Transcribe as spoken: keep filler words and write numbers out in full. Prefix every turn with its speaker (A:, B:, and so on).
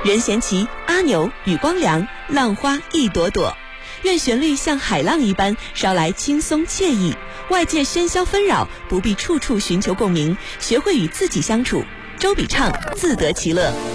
A: 任贤齐、阿牛、雨光良，浪花一朵朵。愿旋律像海浪一般捎来轻松惬意，外界喧嚣纷扰，不必处处寻求共鸣，学会与自己相处。周笔畅自得其乐。